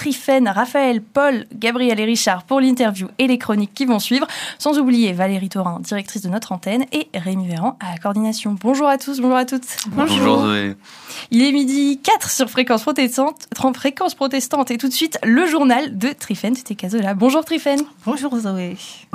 Triffen, Raphaël, Paul, Gabriel et Richard pour l'interview et les chroniques qui vont suivre. Sans oublier Valérie Thorin, directrice de notre antenne, et Rémi Véran à la coordination. Bonjour à tous, bonjour à toutes. Bonjour Zoé. Il est 12h04 sur Fréquence Protestante et tout de suite le journal de Triffen Cazola. Bonjour Triffen. Bonjour Zoé.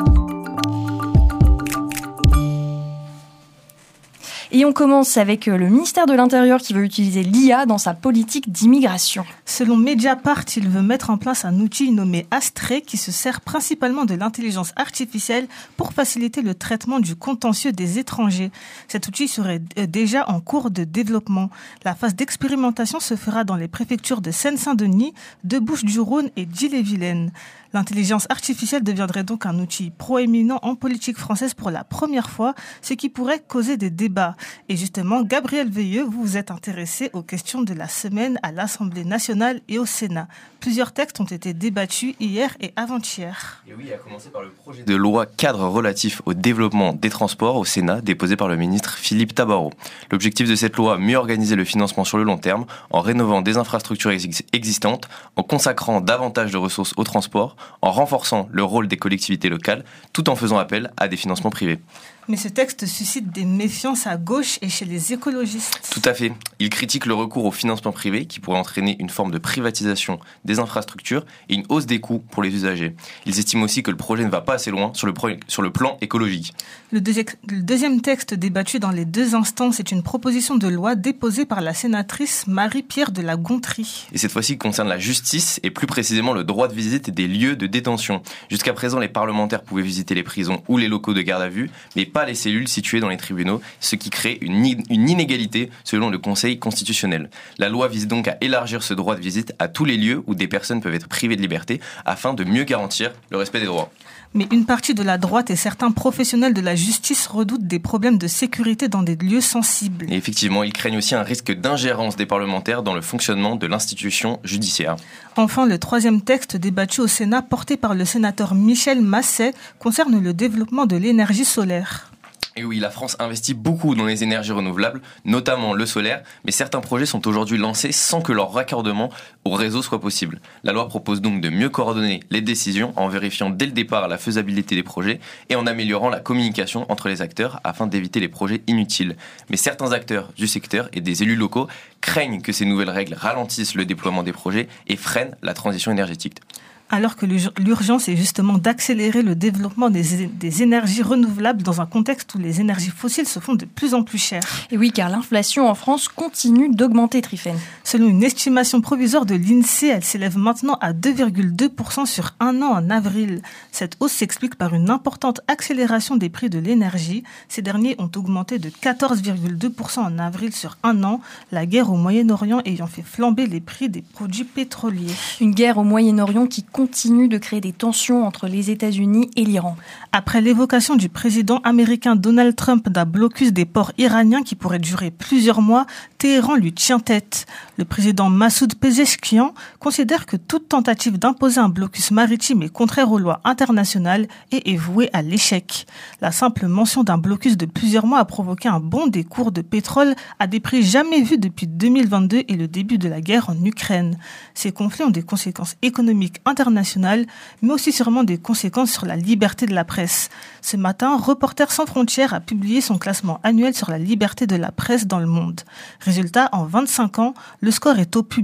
Et on commence avec le ministère de l'Intérieur qui veut utiliser l'IA dans sa politique d'immigration. Selon Mediapart, il veut mettre en place un outil nommé Astrée qui se sert principalement de l'intelligence artificielle pour faciliter le traitement du contentieux des étrangers. Cet outil serait déjà en cours de développement. La phase d'expérimentation se fera dans les préfectures de Seine-Saint-Denis, de Bouches-du-Rhône et d'Ille-et-Vilaine. L'intelligence artificielle deviendrait donc un outil proéminent en politique française pour la première fois, ce qui pourrait causer des débats. Et justement, Gabriel Veilleux, vous vous êtes intéressé aux questions de la semaine à l'Assemblée nationale et au Sénat. Plusieurs textes ont été débattus hier et avant-hier. Et oui, à commencer par le projet de loi cadre relatif au développement des transports au Sénat, déposé par le ministre Philippe Tabarot. L'objectif de cette loi, mieux organiser le financement sur le long terme, en rénovant des infrastructures existantes, en consacrant davantage de ressources au transport, en renforçant le rôle des collectivités locales, tout en faisant appel à des financements privés. Mais ce texte suscite des méfiances à gauche et chez les écologistes. Tout à fait. Il critique le recours au financement privé qui pourrait entraîner une forme de privatisation des infrastructures et une hausse des coûts pour les usagers. Ils estiment aussi que le projet ne va pas assez loin sur le plan écologique. Le deuxième texte débattu dans les deux instances est une proposition de loi déposée par la sénatrice Marie-Pierre de la Gontrie. Et cette fois-ci concerne la justice et plus précisément le droit de visite des lieux de détention. Jusqu'à présent, les parlementaires pouvaient visiter les prisons ou les locaux de garde à vue, mais pas les cellules situées dans les tribunaux, ce qui crée une inégalité selon le Conseil constitutionnel. La loi vise donc à élargir ce droit de visite à tous les lieux où des personnes peuvent être privées de liberté afin de mieux garantir le respect des droits. Mais une partie de la droite et certains professionnels de la justice redoutent des problèmes de sécurité dans des lieux sensibles. Et effectivement, ils craignent aussi un risque d'ingérence des parlementaires dans le fonctionnement de l'institution judiciaire. Enfin, le troisième texte débattu au Sénat, porté par le sénateur Michel Masset, concerne le développement de l'énergie solaire. Et oui, la France investit beaucoup dans les énergies renouvelables, notamment le solaire, mais certains projets sont aujourd'hui lancés sans que leur raccordement au réseau soit possible. La loi propose donc de mieux coordonner les décisions en vérifiant dès le départ la faisabilité des projets et en améliorant la communication entre les acteurs afin d'éviter les projets inutiles. Mais certains acteurs du secteur et des élus locaux craignent que ces nouvelles règles ralentissent le déploiement des projets et freinent la transition énergétique. Alors que l'urgence est justement d'accélérer le développement des énergies renouvelables dans un contexte où les énergies fossiles se font de plus en plus chères. Et oui, car l'inflation en France continue d'augmenter, Triffen. Selon une estimation provisoire de l'INSEE, elle s'élève maintenant à 2,2% sur un an en avril. Cette hausse s'explique par une importante accélération des prix de l'énergie. Ces derniers ont augmenté de 14,2% en avril sur un an, la guerre au Moyen-Orient ayant fait flamber les prix des produits pétroliers. Une guerre au Moyen-Orient qui continue de créer des tensions entre les États-Unis et l'Iran. Après l'évocation du président américain Donald Trump d'un blocus des ports iraniens qui pourrait durer plusieurs mois, Téhéran lui tient tête. Le président Massoud Pezeshkian considère que toute tentative d'imposer un blocus maritime est contraire aux lois internationales et est vouée à l'échec. La simple mention d'un blocus de plusieurs mois a provoqué un bond des cours de pétrole à des prix jamais vus depuis 2022 et le début de la guerre en Ukraine. Ces conflits ont des conséquences économiques internationales, mais aussi sûrement des conséquences sur la liberté de la presse. Ce matin, Reporters sans frontières a publié son classement annuel sur la liberté de la presse dans le monde. Résultat, en 25 ans, le score est au plus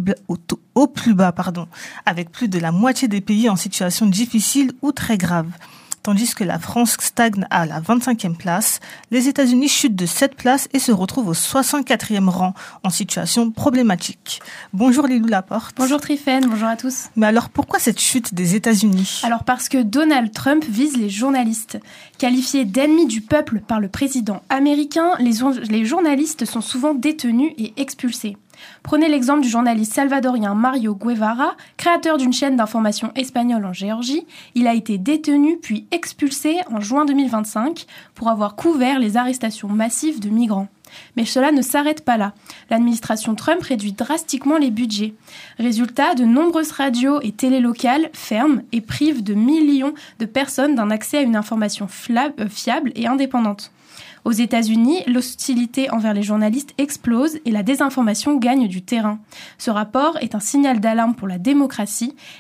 bas, avec plus de la moitié des pays en situation difficile ou très grave. Tandis que la France stagne à la 25e place, les États-Unis chutent de 7 places et se retrouvent au 64e rang, en situation problématique. Bonjour Lilou Laporte. Bonjour Triffen, bonjour à tous. Mais alors pourquoi cette chute des États-Unis ? Alors parce que Donald Trump vise les journalistes. Qualifiés d'ennemis du peuple par le président américain, les journalistes sont souvent détenus et expulsés. Prenez l'exemple du journaliste salvadorien Mario Guevara, créateur d'une chaîne d'information espagnole en Géorgie. Il a été détenu puis expulsé en juin 2025 pour avoir couvert les arrestations massives de migrants. Mais cela ne s'arrête pas là. L'administration Trump réduit drastiquement les budgets. Résultat, de nombreuses radios et télés locales ferment et privent de millions de personnes d'un accès à une information fiable et indépendante. Aux États-Unis, l'hostilité envers les journalistes explose et la désinformation gagne du terrain. Ce rapport est un signal d'alarme pour la démocratie